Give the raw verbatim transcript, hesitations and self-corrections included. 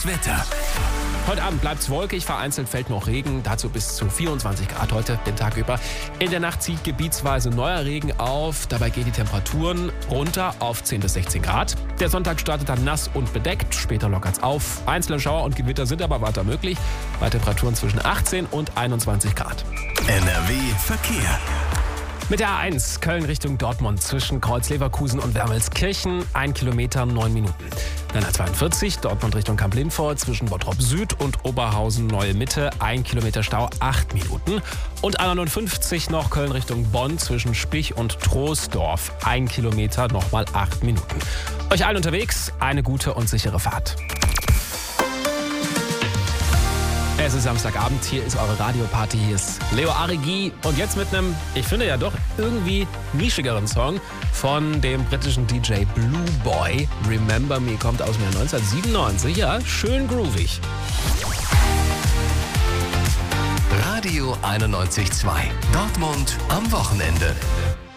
Wetter. Heute Abend bleibt es wolkig, vereinzelt fällt noch Regen, dazu bis zu vierundzwanzig Grad heute den Tag über. In der Nacht zieht gebietsweise neuer Regen auf, dabei gehen die Temperaturen runter auf zehn bis sechzehn Grad. Der Sonntag startet dann nass und bedeckt, später lockert es auf. Einzelne Schauer und Gewitter sind aber weiter möglich, bei Temperaturen zwischen achtzehn und einundzwanzig Grad. N R W Verkehr. Mit der A eins Köln Richtung Dortmund zwischen Kreuz Leverkusen und Wermelskirchen, ein Kilometer, neun Minuten. Dann A zweiundvierzig Dortmund Richtung Kamp-Lindfort zwischen Bottrop Süd und Oberhausen Neue Mitte, ein Kilometer Stau, acht Minuten. Und A neunundfünfzig noch Köln Richtung Bonn zwischen Spich und Troisdorf, ein Kilometer, nochmal acht Minuten. Euch allen unterwegs eine gute und sichere Fahrt. Es ist Samstagabend, hier ist eure Radioparty, hier ist Leo Arrighi und jetzt mit einem, ich finde ja doch irgendwie nischigeren Song von dem britischen D J Blue Boy. Remember Me kommt aus dem Jahr neunzehnhundertsiebenundneunzig, ja, schön groovig. Radio einundneunzig Komma zwei. Dortmund am Wochenende.